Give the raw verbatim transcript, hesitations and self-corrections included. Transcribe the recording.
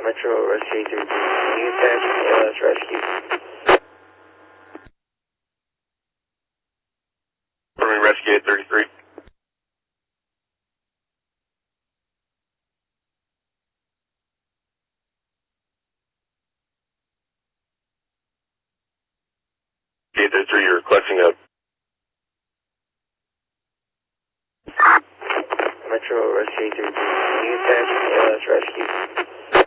Metro Rescue three three. Can you attach A L S Rescue? Army Rescue eight thirty-three. eight thirty-three, you're requesting a Metro Rescue three three. Can you attach A L S Rescue?